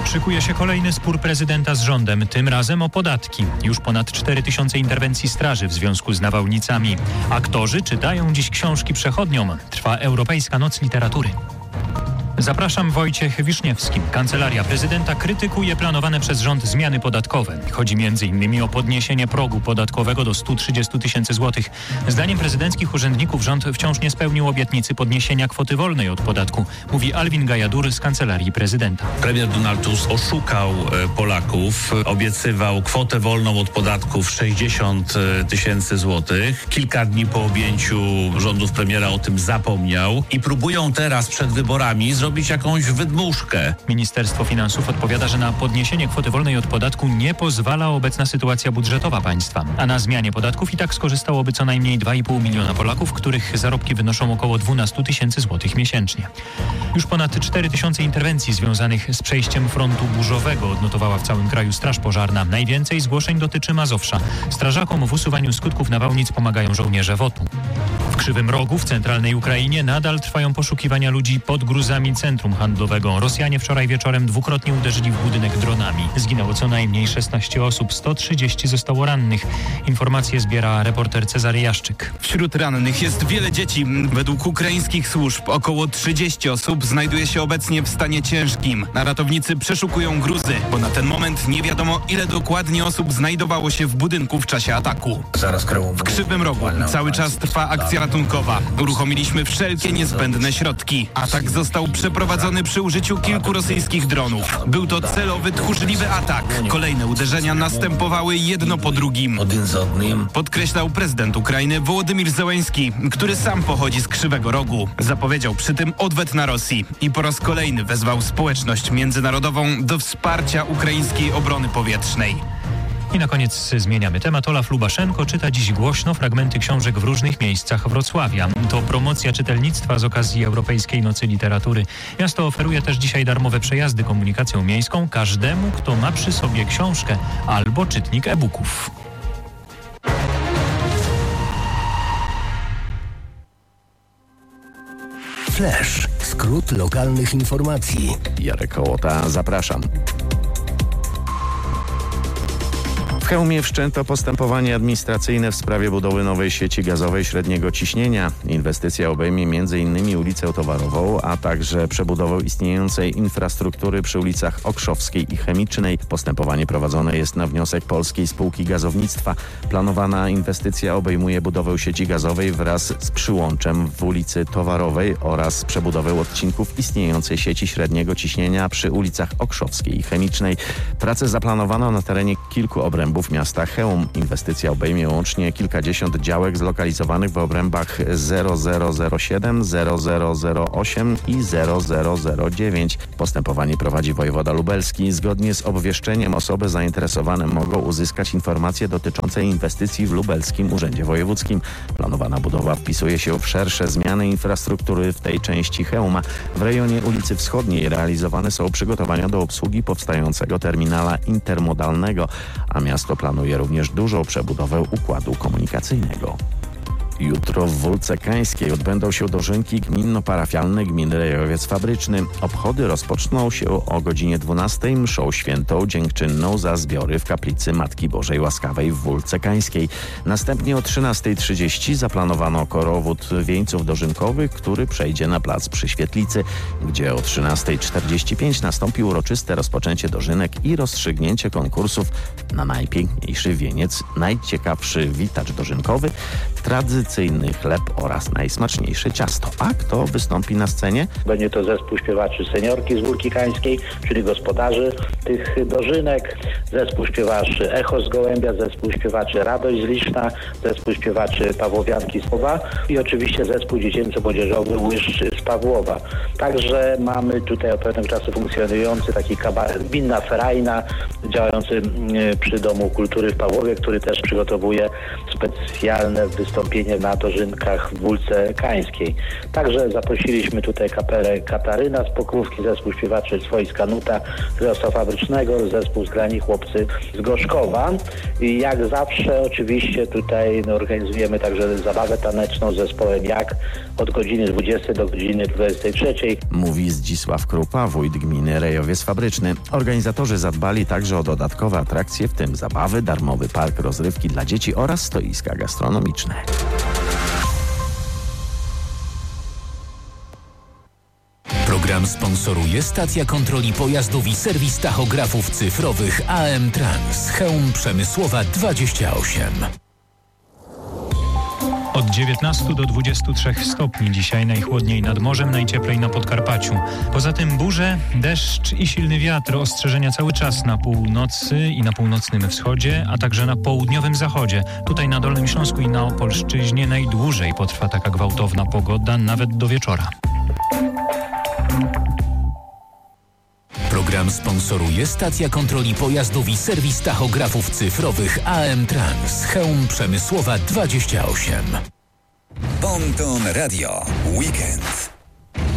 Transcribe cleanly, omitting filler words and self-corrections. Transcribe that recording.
Szykuje się kolejny spór prezydenta z rządem, tym razem o podatki. Już ponad 4000 interwencji straży w związku z nawałnicami. Aktorzy czytają dziś książki przechodniom. Trwa Europejska Noc Literatury. Zapraszam, Wojciech Wiszniewski. Kancelaria prezydenta krytykuje planowane przez rząd zmiany podatkowe. Chodzi m.in. o podniesienie progu podatkowego do 130 tysięcy złotych. Zdaniem prezydenckich urzędników rząd wciąż nie spełnił obietnicy podniesienia kwoty wolnej od podatku, mówi Alvin Gajadur z Kancelarii Prezydenta. Premier Donald Tusk oszukał Polaków, obiecywał kwotę wolną od podatków 60 tysięcy złotych. Kilka dni po objęciu rządów premiera o tym zapomniał i próbują teraz przed wyborami zrobić jakąś wydmuszkę. Ministerstwo Finansów odpowiada, że na podniesienie kwoty wolnej od podatku nie pozwala obecna sytuacja budżetowa państwa. A na zmianie podatków i tak skorzystałoby co najmniej 2,5 miliona Polaków, których zarobki wynoszą około 12 tysięcy złotych miesięcznie. Już ponad 4 tysiące interwencji związanych z przejściem frontu burzowego odnotowała w całym kraju Straż Pożarna. Najwięcej zgłoszeń dotyczy Mazowsza. Strażakom w usuwaniu skutków nawałnic pomagają żołnierze WOT-u. W Krzywym Rogu w centralnej Ukrainie nadal trwają poszukiwania ludzi pod gruzami centrum handlowego. Rosjanie wczoraj wieczorem dwukrotnie uderzyli w budynek dronami. Zginęło co najmniej 16 osób, 130 zostało rannych. Informacje zbiera reporter Cezary Jaszczyk. Wśród rannych jest wiele dzieci. Według ukraińskich służb około 30 osób znajduje się obecnie w stanie ciężkim. Ratownicy przeszukują gruzy, bo na ten moment nie wiadomo, ile dokładnie osób znajdowało się w budynku w czasie ataku. W Krzywym Rogu cały czas trwa akcja ratunkowa. Uruchomiliśmy wszelkie niezbędne środki. Atak został przeprowadzony przy użyciu kilku rosyjskich dronów. Był to celowy, tchórzliwy atak. Kolejne uderzenia następowały jedno po drugim. Podkreślał prezydent Ukrainy Wołodymyr Zełenski, który sam pochodzi z Krzywego Rogu. Zapowiedział przy tym odwet na Rosji i po raz kolejny wezwał społeczność międzynarodową do wsparcia ukraińskiej obrony powietrznej. I na koniec zmieniamy temat. Olaf Lubaszenko czyta dziś głośno fragmenty książek w różnych miejscach Wrocławia. To promocja czytelnictwa z okazji Europejskiej Nocy Literatury. Miasto oferuje też dzisiaj darmowe przejazdy komunikacją miejską każdemu, kto ma przy sobie książkę albo czytnik e-booków. Flash. Skrót lokalnych informacji. Jarek Kołota, zapraszam. W Chełmie wszczęto postępowanie administracyjne w sprawie budowy nowej sieci gazowej średniego ciśnienia. Inwestycja obejmie m.in. ulicę Towarową, a także przebudowę istniejącej infrastruktury przy ulicach Okrzowskiej i Chemicznej. Postępowanie prowadzone jest na wniosek Polskiej Spółki Gazownictwa. Planowana inwestycja obejmuje budowę sieci gazowej wraz z przyłączem w ulicy Towarowej oraz przebudowę odcinków istniejącej sieci średniego ciśnienia przy ulicach Okrzowskiej i Chemicznej. Prace zaplanowano na terenie kilku obrębów miasta Chełm. Inwestycja obejmie łącznie kilkadziesiąt działek zlokalizowanych w obrębach 0007, 0008 i 0009. Postępowanie prowadzi wojewoda lubelski. Zgodnie z obwieszczeniem osoby zainteresowane mogą uzyskać informacje dotyczące inwestycji w lubelskim urzędzie wojewódzkim. Planowana budowa wpisuje się w szersze zmiany infrastruktury w tej części Chełma. W rejonie ulicy Wschodniej realizowane są przygotowania do obsługi powstającego terminala intermodalnego, a miasto planuje również dużą przebudowę układu komunikacyjnego. Jutro w Wólce Kańskiej odbędą się dożynki gminno-parafialne gminy Rejowiec Fabryczny. Obchody rozpoczną się o godzinie 12 mszą świętą dziękczynną za zbiory w kaplicy Matki Bożej Łaskawej w Wólce Kańskiej. Następnie o 13:30 zaplanowano korowód wieńców dożynkowych, który przejdzie na plac przy Świetlicy, gdzie o 13:45 nastąpi uroczyste rozpoczęcie dożynek i rozstrzygnięcie konkursów na najpiękniejszy wieniec, najciekawszy witacz dożynkowy, tradycyjny chleb oraz najsmaczniejsze ciasto. A kto wystąpi na scenie? Będzie to zespół śpiewaczy Seniorki z Wólki Kańskiej, czyli gospodarzy tych dożynek, zespół śpiewaczy Echo z Gołębia, zespół śpiewaczy Radość z Liszna, zespół śpiewaczy Pawłowianki z Powa i oczywiście zespół dziecięco-młodzieżowy Łyż z Pawłowa. Także mamy tutaj od pewnego czasu funkcjonujący taki kabaret Gminna Ferajna, działający przy Domu Kultury w Pawłowie, który też przygotowuje specjalne wystąpienie na dożynkach w Wólce Kańskiej. Także zaprosiliśmy tutaj kapelę Kataryna z Pokrówki, zespół śpiewaczy z Wojska Nuta, z Fabrycznego, zespół z Grani, chłopcy z Gorzkowa. I jak zawsze oczywiście tutaj organizujemy także zabawę taneczną z zespołem Jak od godziny 20 do godziny 23. Mówi Zdzisław Krupa, wójt gminy Rejowiec Fabryczny. Organizatorzy zadbali także o dodatkowe atrakcje, w tym zabawy, darmowy park rozrywki dla dzieci oraz stoiska gastronomiczne. Program sponsoruje stacja kontroli pojazdów i serwis tachografów cyfrowych AM Trans. Chełm Przemysłowa 28. Od 19 do 23 stopni dzisiaj, najchłodniej nad morzem, najcieplej na Podkarpaciu. Poza tym burze, deszcz i silny wiatr, ostrzeżenia cały czas na północy i na północnym wschodzie, a także na południowym zachodzie. Tutaj na Dolnym Śląsku i na Opolszczyźnie najdłużej potrwa taka gwałtowna pogoda, nawet do wieczora. Program sponsoruje stacja kontroli pojazdów i serwis tachografów cyfrowych AM Trans. Chełm Przemysłowa 28. Ponton Radio. Weekend.